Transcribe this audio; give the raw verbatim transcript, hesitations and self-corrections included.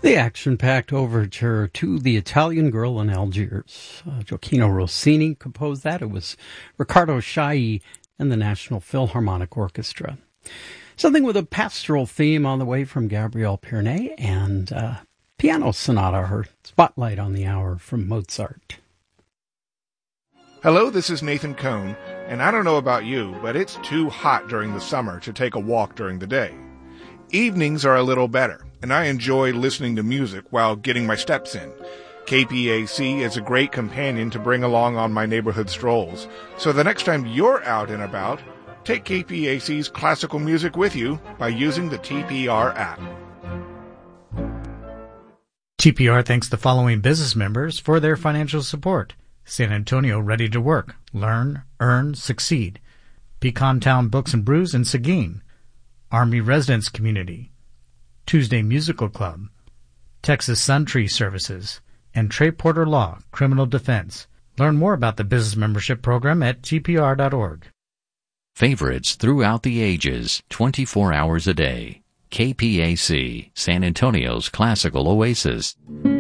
The action-packed overture to The Italian Girl in Algiers. Uh, Gioacchino Rossini composed that. It was Riccardo Chailly and the National Philharmonic Orchestra. Something with a pastoral theme on the way from Gabriel Pirnet, and uh, piano sonata, her spotlight on the hour from Mozart. Hello, this is Nathan Cohn, and I don't know about you, but it's too hot during the summer to take a walk during the day. Evenings are a little better, and I enjoy listening to music while getting my steps in. K P A C is a great companion to bring along on my neighborhood strolls, so the next time you're out and about, take K P A C's classical music with you by using the T P R app. T P R thanks the following business members for their financial support. San Antonio Ready to Work, Learn, Earn, Succeed. Pecan Town Books and Brews in Seguin. Army Residence Community, Tuesday Musical Club, Texas Sun Tree Services, and Trey Porter Law, Criminal Defense. Learn more about the business membership program at T P R dot org. Favorites throughout the ages, twenty-four hours a day. K P A C, San Antonio's classical oasis.